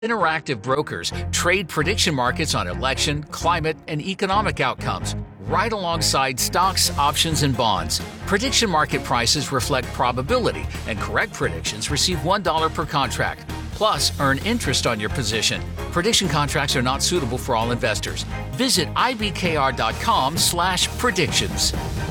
Interactive brokers trade prediction markets on election, climate, and economic outcomes, right alongside stocks, options, and bonds. Prediction market prices reflect probability, and correct predictions receive $1 per contract. Plus, earn interest on your position. Prediction contracts are not suitable for all investors. Visit ibkr.com/predictions.